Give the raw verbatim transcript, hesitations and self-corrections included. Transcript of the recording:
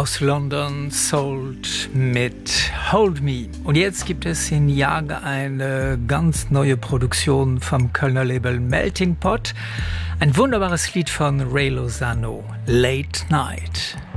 aus London, Sold mit Hold Me. Und jetzt gibt es in Jahr eine ganz neue Produktion vom Kölner Label Melting Pot. Ein wunderbares Lied von Ray Lozano, Late Night.